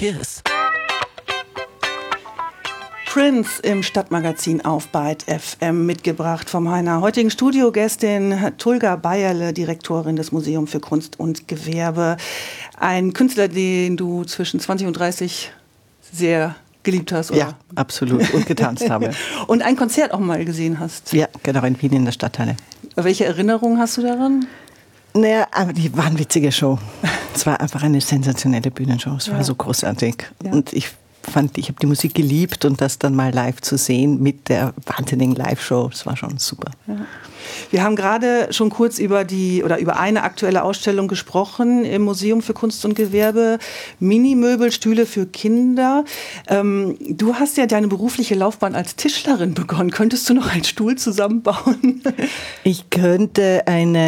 KISS. Prince im Stadtmagazin auf Byte FM mitgebracht von meiner heutigen Studiogästin Tulga Bayerle, Direktorin des Museums für Kunst und Gewerbe. Ein Künstler, den du zwischen 20 und 30 sehr geliebt hast, oder? Ja, absolut. Und getanzt habe. Und ein Konzert auch mal gesehen hast. Ja, genau, in Wien in der Stadthalle. Welche Erinnerungen hast du daran? Naja, aber die war eine witzige Show. Es war einfach eine sensationelle Bühnenshow. Es war so großartig. Ja. Und ich habe die Musik geliebt und das dann mal live zu sehen mit der wahnsinnigen Live-Show, das war schon super. Ja. Wir haben gerade schon kurz über eine aktuelle Ausstellung gesprochen im Museum für Kunst und Gewerbe, Minimöbelstühle für Kinder. Du hast ja deine berufliche Laufbahn als Tischlerin begonnen. Könntest du noch einen Stuhl zusammenbauen? Ich könnte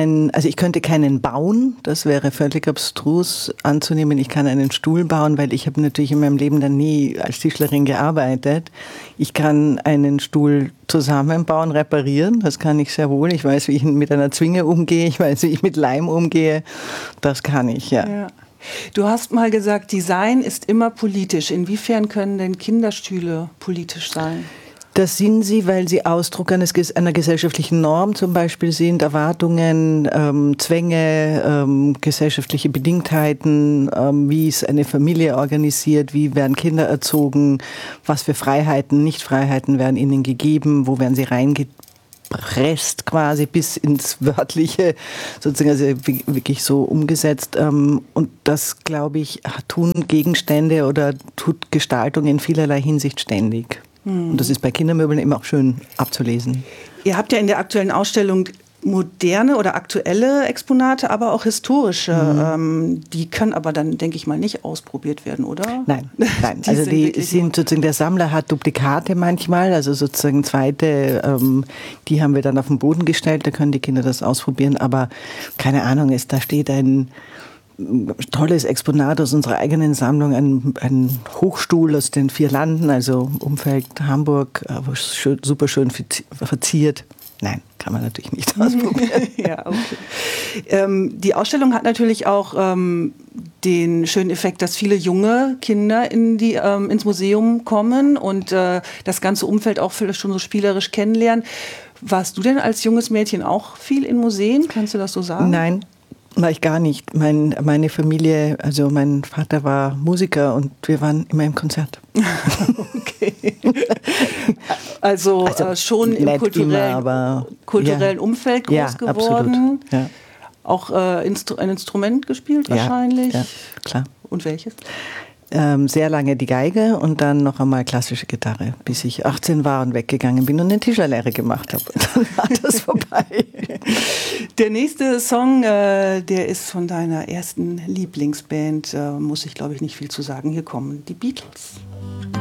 keinen bauen, das wäre völlig abstrus anzunehmen. Ich kann einen Stuhl bauen, weil ich habe natürlich in meinem Leben dann nie als Tischlerin gearbeitet. Ich kann einen Stuhl zusammenbauen, reparieren, das kann ich sehr wohl. Ich weiß, wie ich mit einer Zwinge umgehe, ich weiß, wie ich mit Leim umgehe. Das kann ich, ja. Du hast mal gesagt, Design ist immer politisch. Inwiefern können denn Kinderstühle politisch sein? Das sind sie, weil sie Ausdruck einer gesellschaftlichen Norm zum Beispiel sind, Erwartungen, Zwänge, gesellschaftliche Bedingtheiten, wie ist eine Familie organisiert, wie werden Kinder erzogen, was für Freiheiten, Nichtfreiheiten werden ihnen gegeben, wo werden sie reingepresst quasi bis ins Wörtliche, sozusagen also wirklich so umgesetzt. Und das, glaube ich, tun Gegenstände oder tut Gestaltung in vielerlei Hinsicht ständig. Und das ist bei Kindermöbeln immer auch schön abzulesen. Ihr habt ja in der aktuellen Ausstellung moderne oder aktuelle Exponate, aber auch historische. Die können aber dann, denke ich mal, nicht ausprobiert werden, oder? Nein. Also die sind sozusagen, der Sammler hat Duplikate manchmal, also sozusagen zweite, die haben wir dann auf den Boden gestellt, da können die Kinder das ausprobieren, aber keine Ahnung, da steht ein tolles Exponat aus unserer eigenen Sammlung, ein Hochstuhl aus den 4 Landen, also Umfeld Hamburg, super schön verziert. Nein, kann man natürlich nicht ausprobieren. Ja, okay. Die Ausstellung hat natürlich auch den schönen Effekt, dass viele junge Kinder ins Museum kommen und das ganze Umfeld auch vielleicht schon so spielerisch kennenlernen. Warst du denn als junges Mädchen auch viel in Museen? Kannst du das so sagen? Nein. War ich gar nicht. Meine Familie, also mein Vater war Musiker und wir waren immer im Konzert. Okay. Also schon im kulturellen Umfeld groß geworden. Absolut. Ja. Auch ein Instrument gespielt wahrscheinlich. Ja, klar. Und welches? Sehr lange die Geige und dann noch einmal klassische Gitarre, bis ich 18 war und weggegangen bin und eine Tischlerlehre gemacht habe. Dann war das vorbei. Der nächste Song, der ist von deiner ersten Lieblingsband, muss ich glaube ich nicht viel zu sagen. Hier kommen die Beatles.